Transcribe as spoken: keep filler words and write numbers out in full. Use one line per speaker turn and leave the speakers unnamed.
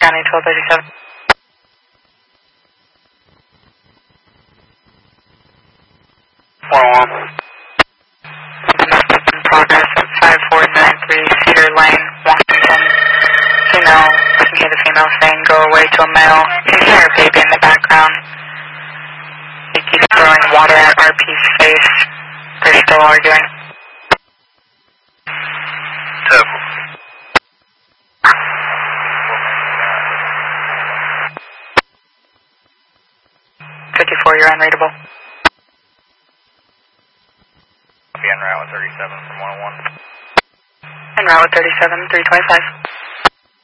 County, twelve thirty-seven.
one one.
Domestic in progress at five four nine three Cedar Lane, Washington. Female, I can hear the female saying, go away to a male. You can hear her baby in the background. He keeps throwing water at R P's face. They're still arguing.
Temple.
fifty-four, you're unreadable.
I'll be en route with thirty-seven from one oh one.
En route with thirty-seven, three twenty-five.